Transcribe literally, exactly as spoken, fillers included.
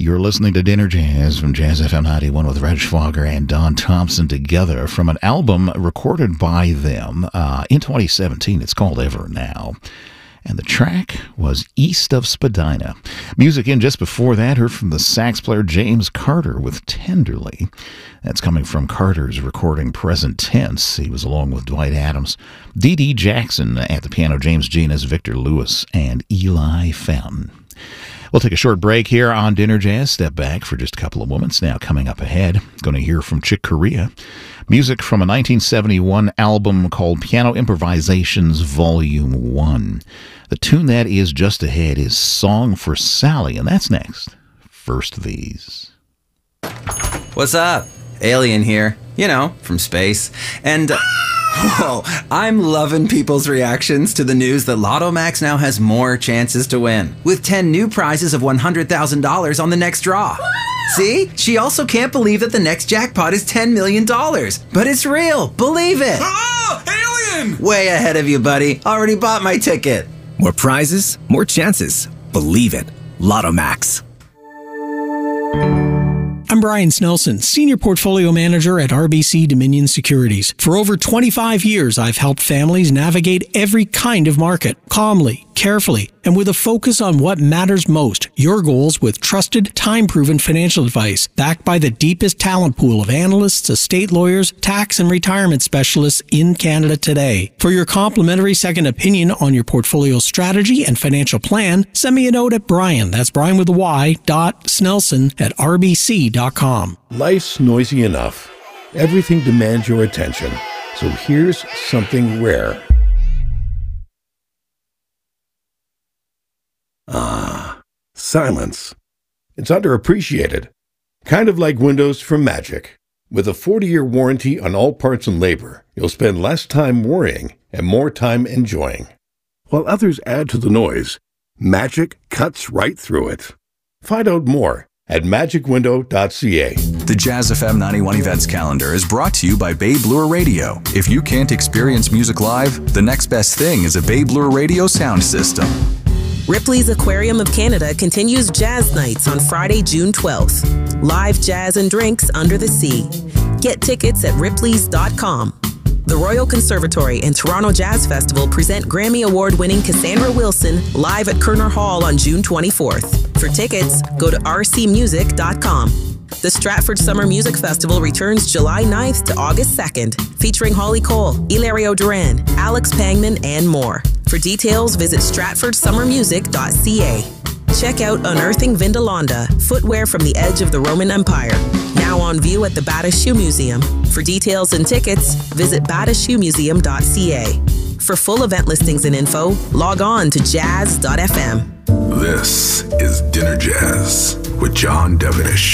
You're listening to Dinner Jazz from Jazz F M ninety-one with Reg Schwager and Don Thompson together from an album recorded by them uh, in twenty seventeen. It's called Ever Now. And the track was East of Spadina. Music in just before that, heard from the sax player James Carter with Tenderly. That's coming from Carter's recording Present Tense. He was along with Dwight Adams, Dee Dee Jackson at the piano, James Genius, Victor Lewis, and Eli Fountain. We'll take a short break here on Dinner Jazz. Step back for just a couple of moments. Now coming up ahead, going to hear from Chick Corea. Music from a nineteen seventy-one album called Piano Improvisations Volume one. The tune that is just ahead is Song for Sally, and that's next. First these. What's up? Alien here. You know, from space. And... Uh, whoa, I'm loving people's reactions to the news that Lotto Max now has more chances to win, with ten new prizes of one hundred thousand dollars on the next draw. See? She also can't believe that the next jackpot is ten million dollars. But it's real. Believe it. Oh, alien! Way ahead of you, buddy. Already bought my ticket. More prizes, more chances. Believe it. Lotto Max. I'm Brian Snelson, Senior Portfolio Manager at R B C Dominion Securities. For over twenty-five years, I've helped families navigate every kind of market, calmly, carefully, and with a focus on what matters most, your goals with trusted, time-proven financial advice, backed by the deepest talent pool of analysts, estate lawyers, tax and retirement specialists in Canada today. For your complimentary second opinion on your portfolio strategy and financial plan, send me a note at Brian, that's Brian with a Y, dot Snelson at R B C dot com. Life's noisy enough. Everything demands your attention. So here's something rare. Ah, silence. It's underappreciated. Kind of like Windows from Magic. With a forty-year warranty on all parts and labor, you'll spend less time worrying and more time enjoying. While others add to the noise, Magic cuts right through it. Find out more at magic window dot c a. The Jazz F M ninety-one events calendar is brought to you by Bay Bloor Radio. If you can't experience music live, the next best thing is a Bay Bloor Radio sound system. Ripley's Aquarium of Canada continues Jazz Nights on Friday, June twelfth. Live jazz and drinks under the sea. Get tickets at ripleys dot com. The Royal Conservatory and Toronto Jazz Festival present Grammy Award-winning Cassandra Wilson live at Kerner Hall on June twenty-fourth. For tickets, go to r c music dot com. The Stratford Summer Music Festival returns July ninth to August second, featuring Holly Cole, Hilario Duran, Alex Pangman, and more. For details, visit stratford summer music dot c a. Check out Unearthing Vindolanda, footwear from the edge of the Roman Empire, now on view at the Bata Shoe Museum. For details and tickets, visit bata shoe museum dot c a. For full event listings and info, log on to jazz dot f m. This is Dinner Jazz with John Devenish.